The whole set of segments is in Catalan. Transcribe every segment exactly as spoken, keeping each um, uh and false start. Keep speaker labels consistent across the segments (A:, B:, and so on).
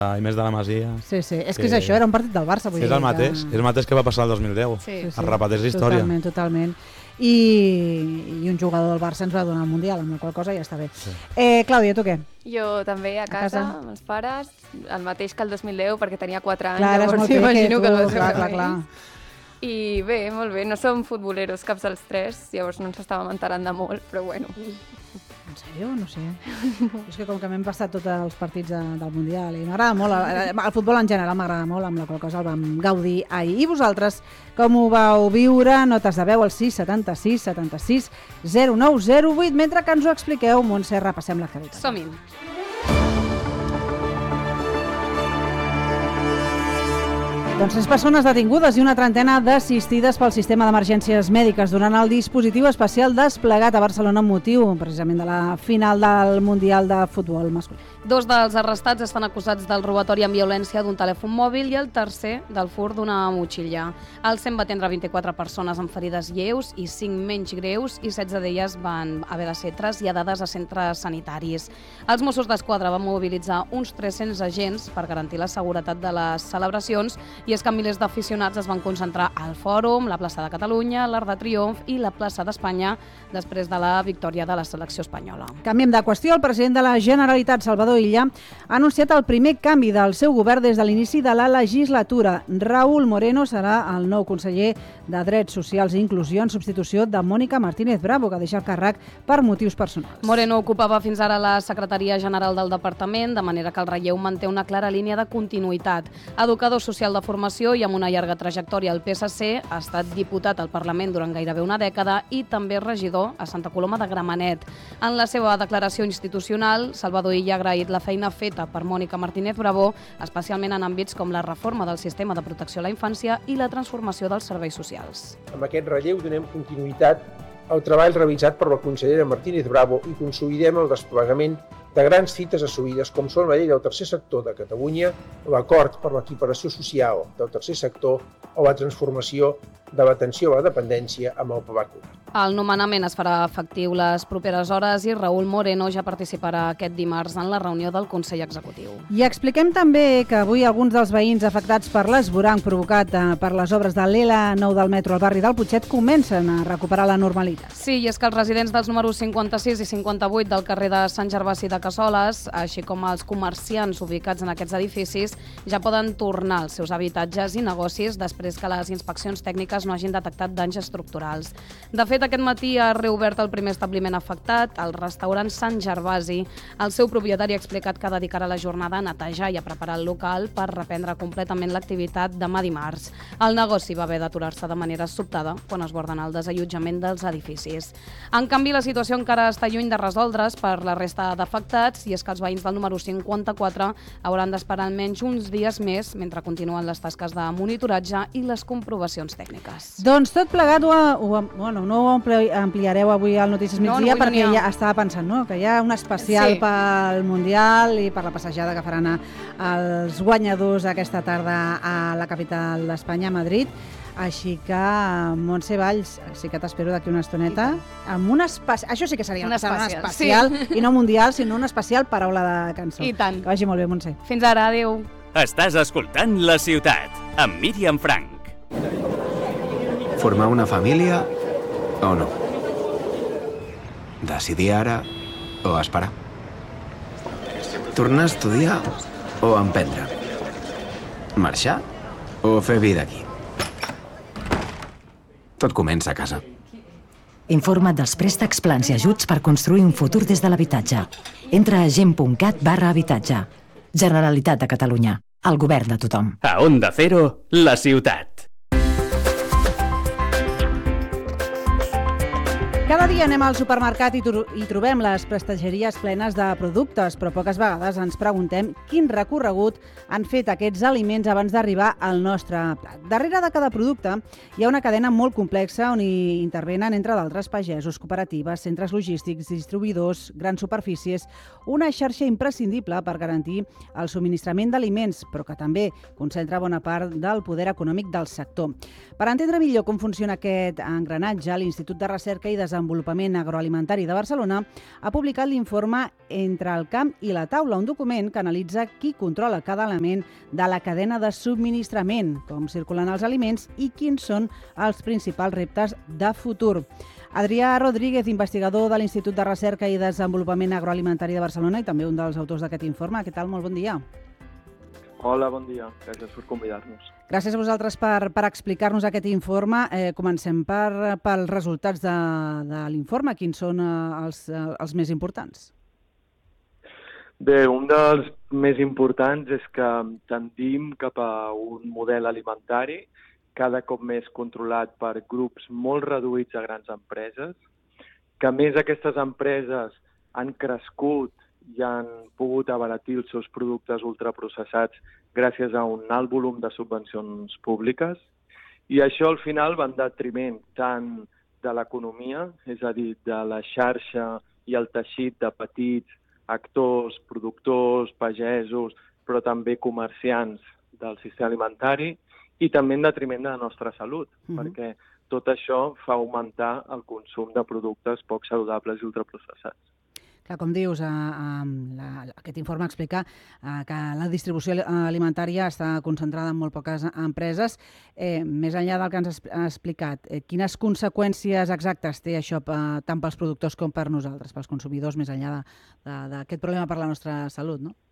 A: i més de la Masia.
B: Sí, sí, és que és això, era un partit del Barça.
A: És el mateix, és el mateix que va passar el dos mil deu. Es repeteix la història.
B: Totalment, totalment. I un jugador del Barça ens va donar el Mundial, amb la qual cosa ja està bé. Clàudia, tu què?
C: Jo també, a casa, amb els pares, el mateix que el dos mil deu, perquè tenia quatre anys,
B: llavors
C: imagino que el va ser
B: clar, clar, clar.
C: I bé, molt bé, no som futboleros caps dels tres, llavors no ens estàvem enterant de molt, però bueno.
B: En sèrio? No sé. És que com que m'hem passat tots els partits de, del Mundial i m'agrada molt, el, el futbol en general m'agrada molt, amb la qual cosa el vam gaudir ahir. I vosaltres, com ho vau viure? Notes de veu al sis setanta-sis setanta-sis zero nou zero vuit. Mentre que ens ho expliqueu, Montse, repassem l'actualitat.
C: Som-hi.
B: Doncs tres persones detingudes i una trentena d'assistides pel sistema d'emergències mèdiques durant el dispositiu especial desplegat a Barcelona amb motiu, precisament, de la final del Mundial de Futbol masculí.
D: Dos dels arrestats estan acusats del robatori amb violència d'un telèfon mòbil i el tercer del furt d'una motxilla. El C E M va atendre vint-i-quatre persones amb ferides lleus i cinc menys greus i setze d'elles van haver de ser traslladades a centres sanitaris. Els Mossos d'Esquadra van mobilitzar uns tres-cents agents per garantir la seguretat de les celebracions i és que milers d'aficionats es van concentrar al Fòrum, la plaça de Catalunya, l'Arc de Triomf i la plaça d'Espanya després de la victòria de la selecció espanyola.
B: Canviem de qüestió. El president de la Generalitat, Salvador Illa, ha anunciat el primer canvi del seu govern des de l'inici de la legislatura. Raúl Moreno serà el nou conseller de Drets Socials i Inclusió en substitució de Mònica Martínez Bravo, que deixa el càrrec per motius personals.
D: Moreno ocupava fins ara la secretaria general del departament, de manera que el relleu manté una clara línia de continuïtat. Educador social de formació i amb una llarga trajectòria al P S C, ha estat diputat al Parlament durant gairebé una dècada i també regidor a Santa Coloma de Gramenet. En la seva declaració institucional, Salvador Illa ha agraït la feina feta per Mònica Martínez Bravo, especialment en àmbits com la reforma del sistema de protecció a la infància i la transformació dels serveis socials.
E: Amb aquest relleu donem continuïtat al treball realitzat per la consellera Martínez Bravo i consolidem el desplegament de grans fites assolides com són la llei del tercer sector de Catalunya, l'acord per l'equiparació social del tercer sector o la transformació de l'atenció a la dependència amb el Pla Cura.
D: El nomenament es farà efectiu les properes hores i Raúl Moreno ja participarà aquest dimarts en la reunió del Consell Executiu.
B: I expliquem també que avui alguns dels veïns afectats per l'esvoranc provocat per les obres de l'L nou del metro al barri del Putxet comencen a recuperar la normalitat.
D: Sí, i és que els residents dels números cinquanta-sis i cinquanta-vuit del carrer de Sant Gervasi de Cassoles, així com els comerciants ubicats en aquests edificis, ja poden tornar als seus habitatges i negocis després que les inspeccions tècniques no hagin detectat danys estructurals. De fet, aquest matí ha reobert el primer establiment afectat, el restaurant Sant Gervasi. El seu propietari ha explicat que dedicarà la jornada a netejar i a preparar el local per reprendre completament l'activitat demà dimarts. El negoci va haver d'aturar-se de manera sobtada quan es va ordenar el desallotjament dels edificis. En canvi, la situació encara està lluny de resoldre's per la resta d'afectats i és que els veïns del número cinquanta-quatre hauran d'esperar almenys uns dies més mentre continuen les tasques de monitoratge i les comprovacions tècniques.
B: Doncs tot plegat ho, ho, bueno, no ho ampliareu avui al Notícies Migdia, no, no, perquè no ja estava pensant, no?, que hi ha un especial sí. pel Mundial i per la passejada que faran els guanyadors aquesta tarda a la capital d'Espanya, a Madrid. Així que, Montse Valls, sí que t'espero d'aquí una estoneta. Amb un especial, això sí que seria un especial, un especial sí. i no mundial, sinó un especial paraula de cançó.
D: I tant.
B: Que vagi molt bé, Montse.
D: Fins ara, adéu.
F: Estàs escoltant La Ciutat, amb Míriam Frank.
G: Formar una família o no? Decidir ara o esperar? Tornar a estudiar o emprendre? Marxar o fer vida aquí? Tot comença a casa.
H: Informa't dels préstecs, plans i ajuts per construir un futur des de l'habitatge. Entra a gent.cat barra habitatge. Generalitat de Catalunya. El govern de tothom.
F: A Onda Cero, La Ciutat.
B: Cada dia anem al supermercat i, i trobem les prestatgeries plenes de productes, però poques vegades ens preguntem quin recorregut han fet aquests aliments abans d'arribar al nostre plat. Darrere de cada producte hi ha una cadena molt complexa on hi intervenen, entre d'altres, pagesos, cooperatives, centres logístics, distribuïdors, grans superfícies, una xarxa imprescindible per garantir el subministrament d'aliments, però que també concentra bona part del poder econòmic del sector. Per entendre millor com funciona aquest engranatge, l'Institut de Recerca i Desenvolupament Desenvolupament Agroalimentari de Barcelona, ha publicat l'informe Entre el camp i la taula, un document que analitza qui controla cada element de la cadena de subministrament, com circulen els aliments i quins són els principals reptes de futur. Adrià Rodríguez, investigador de l'Institut de Recerca i Desenvolupament Agroalimentari de Barcelona i també un dels autors d'aquest informe. Què tal? Molt bon dia.
I: Hola, bon dia. Gràcies per convidar-nos.
B: Gràcies a vosaltres per, per explicar-nos aquest informe. Eh, comencem per, pels resultats de, de l'informe. Quins són eh, els, eh, els més importants?
I: Bé, un dels més importants és que tendim cap a un model alimentari cada cop més controlat per grups molt reduïts a grans empreses, que a més aquestes empreses han crescut i han pogut abaratir els seus productes ultraprocessats gràcies a un alt volum de subvencions públiques, i això al final va en detriment tant de l'economia, és a dir, de la xarxa i el teixit de petits actors, productors, pagesos, però també comerciants del sistema alimentari, i també en detriment de la nostra salut, uh-huh. perquè tot això fa augmentar el consum de productes poc saludables i ultraprocessats.
B: Clar, com dius, eh, eh, la, aquest informe explica eh, que la distribució alimentària està concentrada en molt poques empreses. Eh, més enllà del que ens ha explicat, eh, quines conseqüències exactes té això eh, tant pels productors com per nosaltres, pels consumidors, més enllà d'aquest problema per la nostra salut, no?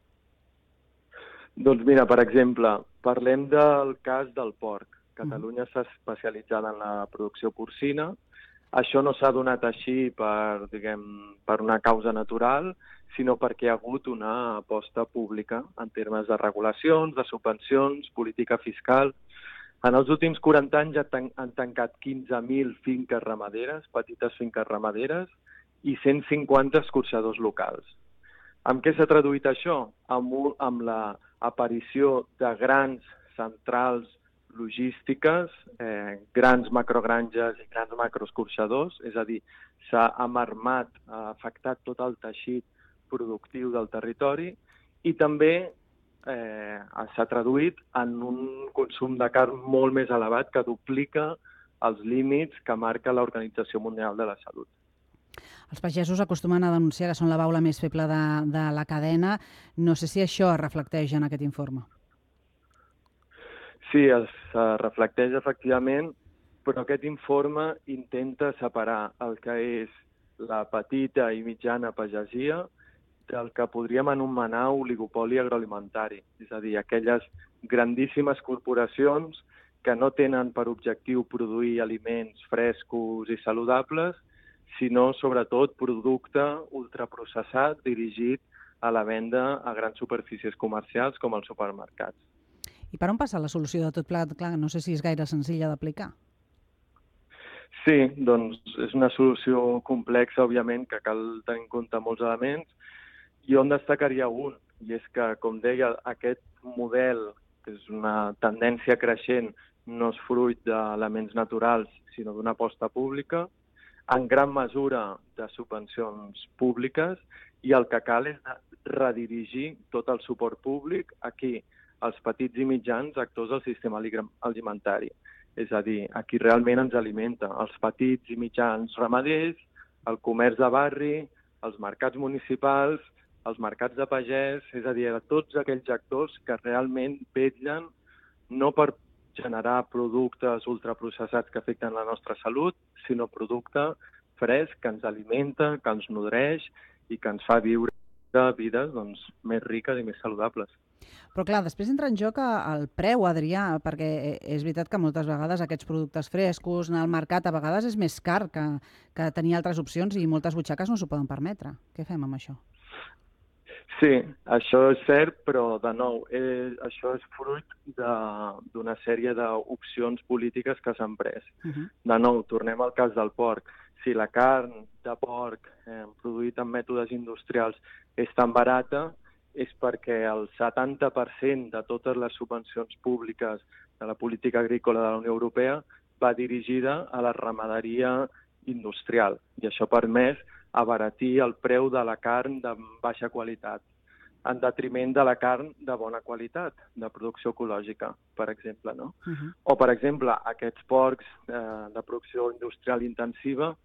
I: Doncs mira, per exemple, parlem del cas del porc. Catalunya s'ha especialitzat en la producció porcina. Això no s'ha donat així per, diguem, per una causa natural, sinó perquè hi ha hagut una aposta pública en termes de regulacions, de subvencions, política fiscal. En els últims quaranta anys han tancat quinze mil finques ramaderes, petites finques ramaderes, i cent cinquanta escorxadors locals. Amb què s'ha traduït això? Amb, un, amb la aparició de grans centrals logístiques, eh, grans macrogranges i grans macroescorxadors, és a dir, s'ha amarmat, ha afectat tot el teixit productiu del territori i també eh, s'ha traduït en un consum de carn molt més elevat que duplica els límits que marca l'Organització Mundial de la Salut.
B: Els pagesos acostumen a denunciar que són la baula més feble de, de la cadena. No sé si això es reflecteix en aquest informe.
I: Sí, es reflecteix efectivament, però aquest informe intenta separar el que és la petita i mitjana pagesia del que podríem anomenar oligopoli agroalimentari, és a dir, aquelles grandíssimes corporacions que no tenen per objectiu produir aliments frescos i saludables, sinó sobretot producte ultraprocessat dirigit a la venda a grans superfícies comercials com els supermercats.
B: I per on passa la solució de tot plat? Clar, no sé si és gaire senzilla d'aplicar.
I: Sí, doncs és una solució complexa, òbviament, que cal tenir en compte molts elements. Jo en destacaria un, i és que, com deia, aquest model, que és una tendència creixent, no és fruit d'elements naturals, sinó d'una aposta pública, en gran mesura de subvencions públiques, i el que cal és redirigir tot el suport públic aquí, als petits i mitjans actors del sistema alimentari. És a dir, aquí realment ens alimenta els petits i mitjans ramaders, el comerç de barri, els mercats municipals, els mercats de pagès, és a dir, a tots aquells actors que realment vetllen no per generar productes ultraprocessats que afecten la nostra salut, sinó producte fresc que ens alimenta, que ens nodreix i que ens fa viure vides doncs, més riques i més saludables.
B: Però clar, després entra en joc el preu, Adrià, perquè és veritat que moltes vegades aquests productes frescos en el mercat a vegades és més car que, que tenir altres opcions i moltes butxaques no s'ho poden permetre. Què fem amb això?
I: Sí, això és cert, però de nou, eh, això és fruit d'una sèrie d'opcions polítiques que s'han pres. Uh-huh. De nou, tornem al cas del porc. Si la carn de porc eh, produït amb mètodes industrials és tan barata, és perquè el setanta per cent de totes les subvencions públiques de la política agrícola de la Unió Europea va dirigida a la ramaderia industrial, i això ha permès abaratir el preu de la carn de baixa qualitat, en detriment de la carn de bona qualitat, de producció ecològica, per exemple. No? Uh-huh. O, per exemple, aquests porcs eh, de producció industrial intensiva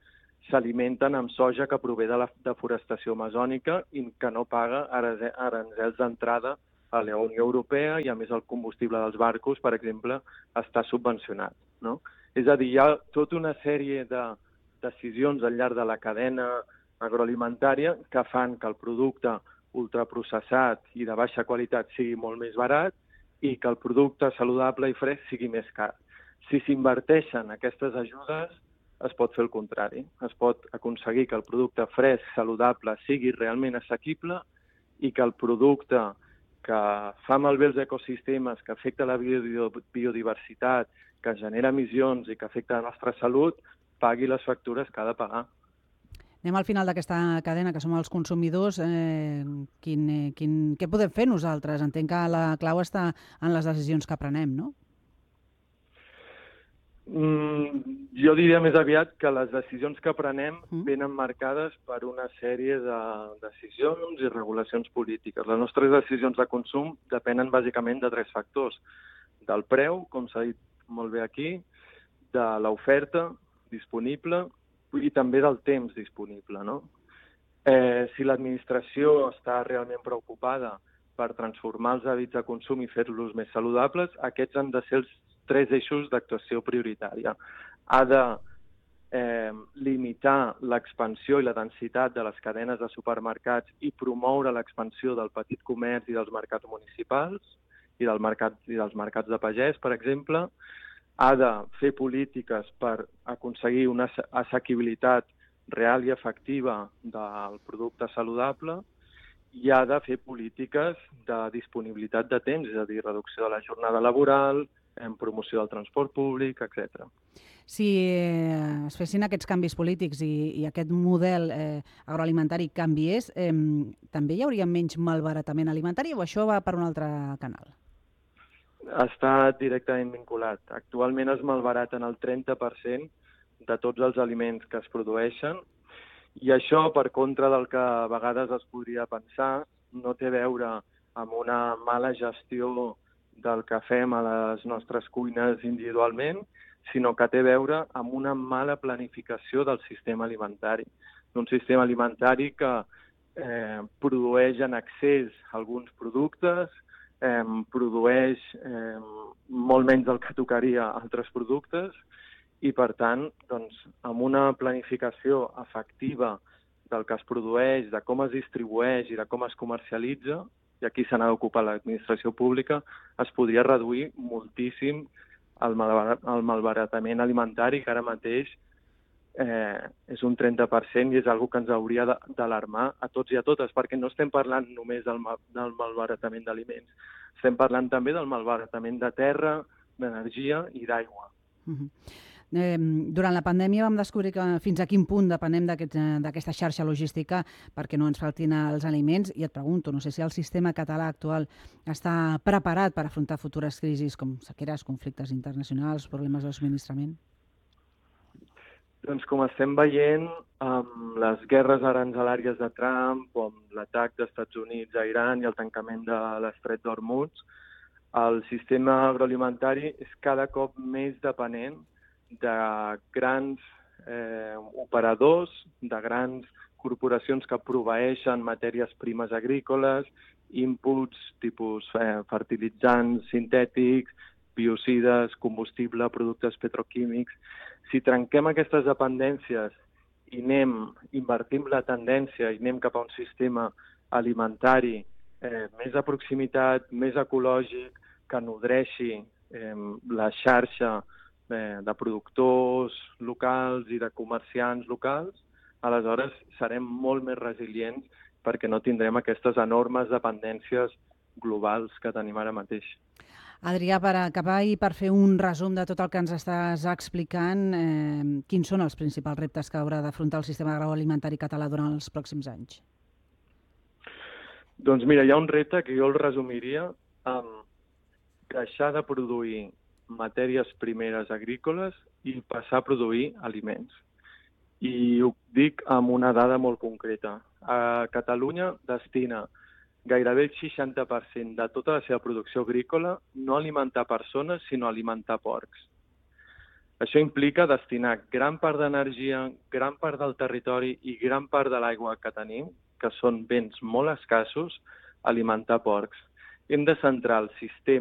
I: s'alimenten amb soja que prové de la deforestació amazònica i que no paga aranzels d'entrada a la Unió Europea i, a més, el combustible dels barcos, per exemple, està subvencionat, no? És a dir, hi ha tota una sèrie de decisions al llarg de la cadena agroalimentària que fan que el producte ultraprocessat i de baixa qualitat sigui molt més barat i que el producte saludable i fresc sigui més car. Si s'inverteixen aquestes ajudes, es pot fer el contrari. Es pot aconseguir que el producte fresc, saludable, sigui realment assequible i que el producte que fa malbé els ecosistemes, que afecta la biodiversitat, que genera emissions i que afecta la nostra salut, pagui les factures que ha de pagar.
B: Anem al final d'aquesta cadena, que som els consumidors. Eh, quin, eh, quin, què podem fer nosaltres? Entenc que la clau està en les decisions que prenem, no?
I: Mm, jo diria més aviat que les decisions que prenem mm. venen marcades per una sèrie de decisions i regulacions polítiques. Les nostres decisions de consum depenen bàsicament de tres factors. Del preu, com s'ha dit molt bé aquí, de l'oferta disponible i també del temps disponible, no? Eh, si l'administració està realment preocupada per transformar els hàbits de consum i fer-los més saludables, aquests han de ser els tres eixos d'actuació prioritària. Ha de eh, limitar l'expansió i la densitat de les cadenes de supermercats i promoure l'expansió del petit comerç i dels mercats municipals i, del mercat, i dels mercats de pagès, per exemple. Ha de fer polítiques per aconseguir una assequibilitat real i efectiva del producte saludable i ha de fer polítiques de disponibilitat de temps, és a dir, reducció de la jornada laboral, en promoció del transport públic, etcètera.
B: Si eh, es fessin aquests canvis polítics i, i aquest model eh, agroalimentari canviés, eh, també hi hauria menys malbaratament alimentari o això va per un altre canal?
I: Està directament vinculat. Actualment es malbaraten el trenta per cent de tots els aliments que es produeixen i això, per contra del que a vegades es podria pensar, no té a veure amb una mala gestió del que fem a les nostres cuines individualment, sinó que té a veure amb una mala planificació del sistema alimentari. Un sistema alimentari que eh, produeix en excés alguns productes, eh, produeix eh, molt menys del que tocaria altres productes i, per tant, doncs, amb una planificació efectiva del que es produeix, de com es distribueix i de com es comercialitza, i aquí se n'ha d'ocupar l'administració pública, es podria reduir moltíssim el, malbarat, el malbaratament alimentari, que ara mateix eh, és un trenta per cent i és una cosa que ens hauria d'alarmar a tots i a totes, perquè no estem parlant només del, del malbaratament d'aliments, estem parlant també del malbaratament de terra, d'energia i d'aigua.
B: Uh-huh. Eh, durant la pandèmia vam descobrir que fins a quin punt depenem d'aquesta xarxa logística perquè no ens faltin els aliments i et pregunto, no sé si el sistema català actual està preparat per afrontar futures crisis com sequeres, conflictes internacionals, problemes de subministrament?
I: Doncs com estem veient amb les guerres aranzelàries de Trump o amb l'atac dels Estats Units a Iran i el tancament de l'estret d'Hormuz, el sistema agroalimentari és cada cop més dependent de grans eh, operadors, de grans corporacions que proveeixen matèries primes agrícoles, inputs, tipus eh, fertilitzants sintètics, biocides, combustible, productes petroquímics. Si trenquem aquestes dependències i anem, invertim la tendència i anem cap a un sistema alimentari eh, més de proximitat, més ecològic, que nodreixi eh, la xarxa de productors locals i de comerciants locals, aleshores serem molt més resilients perquè no tindrem aquestes enormes dependències globals que tenim ara mateix.
B: Adrià, per acabar i per fer un resum de tot el que ens estàs explicant, eh, quins són els principals reptes que haurà d'afrontar el sistema agroalimentari català durant els pròxims anys?
I: Doncs mira, hi ha un repte que jo el resumiria amb deixar de produir matèries primeres agrícoles i passar a produir aliments. I ho dic amb una dada molt concreta. A Catalunya destina gairebé el seixanta per cent de tota la seva producció agrícola no a alimentar persones, sinó a alimentar porcs. Això implica destinar gran part d'energia, gran part del territori i gran part de l'aigua que tenim, que són béns molt escassos, a alimentar porcs. Hem de centrar el sistema